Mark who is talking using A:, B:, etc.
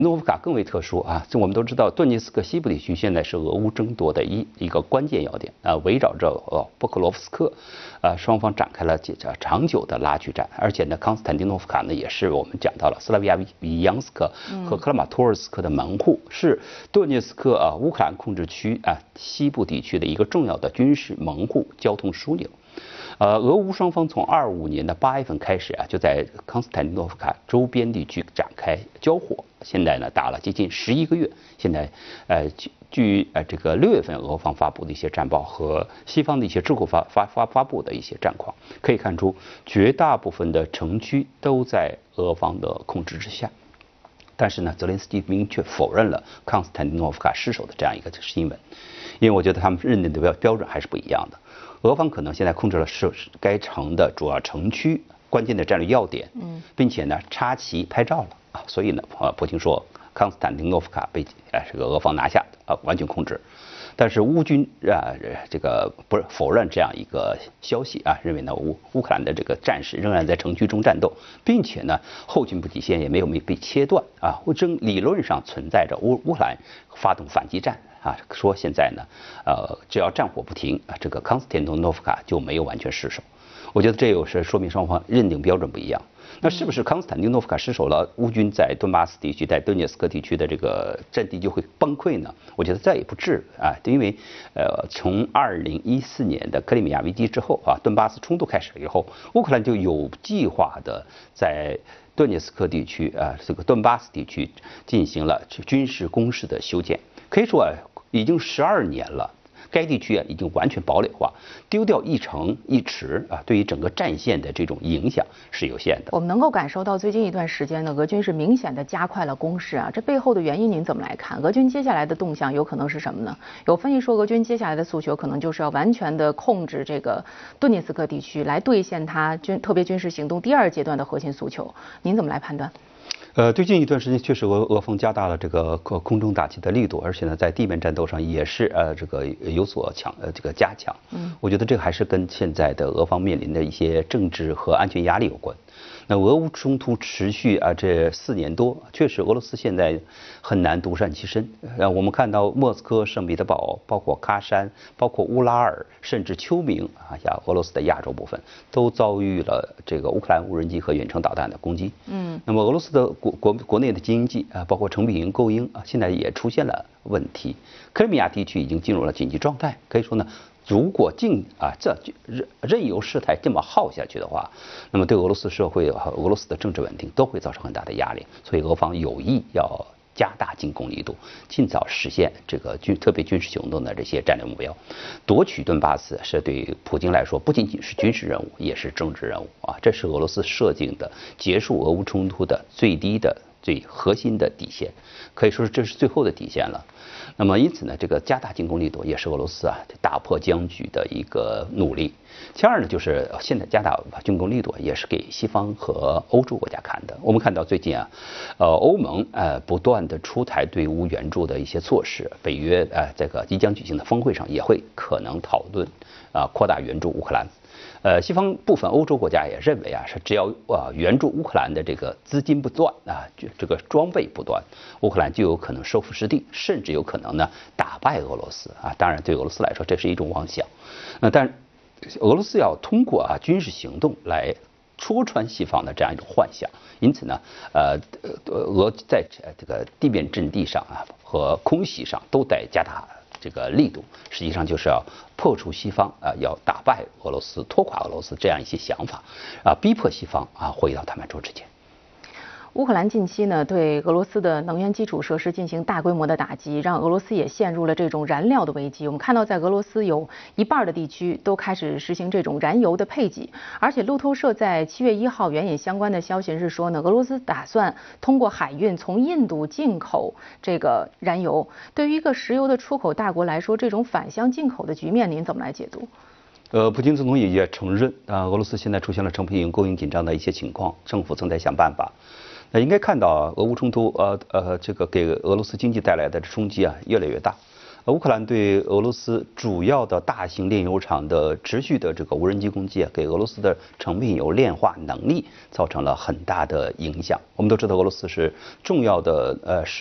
A: 诺夫卡更为特殊啊，这我们都知道，顿涅茨克西部地区现在是俄乌争夺的一个关键要点啊，围绕着波克罗夫斯克，双方展开了长久的拉锯战，而且呢，康斯坦丁诺夫卡呢也是我们讲到了斯拉维亚维扬斯克和克拉马托尔斯克的门户，是顿涅茨克乌克兰控制区西部地区的一个重要的军事门户、交通枢纽。俄乌双方从25年的8月份开始就在康斯坦丁诺夫卡周边地区展开交火，现在呢打了接近11个月。现在据这个6月份俄方发布的一些战报和西方的一些智库发布的一些战况，可以看出绝大部分的城区都在俄方的控制之下。但是呢，泽连斯基明确否认了康斯坦丁诺夫卡失守的这样一个新闻，因为我觉得他们认定的标准还是不一样的。俄方可能现在控制了该城的主要城区、关键的战略要点，并且呢插旗拍照了所以呢，普京说康斯坦丁诺夫卡被这个俄方拿下完全控制。但是乌军这个不是否认这样一个消息认为呢乌克兰的这个战士仍然在城区中战斗，并且呢后勤补给线也没有被切断理论上存在着乌克兰发动反击战说现在呢只要战火不停这个康斯坦丁诺夫卡就没有完全失守。我觉得这有时说明双方认定标准不一样。那是不是康斯坦丁诺夫卡失守了，乌军在顿巴斯地区、在顿涅茨克地区的这个阵地就会崩溃呢？我觉得这也不至因为从2014年的克里米亚危机之后顿巴斯冲突开始了以后，乌克兰就有计划的在顿涅茨克地区这个顿巴斯地区进行了军事工事的修建，可以说已经12年了。该地区已经完全堡垒化，丢掉一城一池对于整个战线的这种影响是有限的。
B: 我们能够感受到最近一段时间呢，俄军是明显的加快了攻势这背后的原因您怎么来看？俄军接下来的动向有可能是什么呢？有分析说，俄军接下来的诉求可能就是要完全的控制这个顿涅茨克地区，来兑现他特别军事行动第2阶段的核心诉求。您怎么来判断？
A: 最近一段时间确实俄方加大了这个空中打击的力度，而且呢在地面战斗上也是这个有所这个加强。我觉得这个还是跟现在的俄方面临的一些政治和安全压力有关。那俄乌冲突持续这4年多，确实俄罗斯现在很难独善其身。我们看到莫斯科、圣彼得堡、包括喀山、包括乌拉尔，甚至秋明俄罗斯的亚洲部分都遭遇了这个乌克兰无人机和远程导弹的攻击。那么俄罗斯的国内的经济包括成品营供应现在也出现了问题。克里米亚地区已经进入了紧急状态，可以说呢。如果这任由事态这么耗下去的话，那么对俄罗斯社会和俄罗斯的政治稳定都会造成很大的压力。所以俄方有意要加大进攻力度，尽早实现这个特别军事行动的这些战略目标。夺取顿巴斯是对普京来说不仅仅是军事任务，也是政治任务这是俄罗斯设定的结束俄乌冲突的最核心的底线，可以说这是最后的底线了。那么因此呢，这个加大进攻力度也是俄罗斯打破僵局的一个努力。其二呢，就是现在加大进攻力度也是给西方和欧洲国家看的。我们看到最近欧盟不断的出台对乌援助的一些措施，北约这个即将举行的峰会上也会可能讨论扩大援助乌克兰。西方部分欧洲国家也认为是只要援助乌克兰的这个资金不断这个装备不断，乌克兰就有可能收复失地，甚至有可能呢打败俄罗斯当然对俄罗斯来说这是一种妄想。但俄罗斯要通过军事行动来戳穿西方的这样一种幻想，因此呢俄在这个地面阵地上和空袭上都得加大这个力度，实际上就是要破除西方要打败俄罗斯、拖垮俄罗斯这样一些想法逼迫西方回到他们桌之前。
B: 乌克兰近期呢对俄罗斯的能源基础设施进行大规模的打击，让俄罗斯也陷入了这种燃料的危机。我们看到，在俄罗斯有一半的地区都开始实行这种燃油的配给，而且路透社在7月1号援引相关的消息是说呢，俄罗斯打算通过海运从印度进口这个燃油。对于一个石油的出口大国来说，这种反向进口的局面，您怎么来解读？
A: 普京总统也承认俄罗斯现在出现了成品油供应紧张的一些情况，政府正在想办法。应该看到俄乌冲突这个给俄罗斯经济带来的冲击越来越大。 乌克兰对俄罗斯主要的大型炼油厂的持续的这个无人机攻击，给俄罗斯的成品油炼化能力造成了很大的影响。我们都知道，俄罗斯是重要的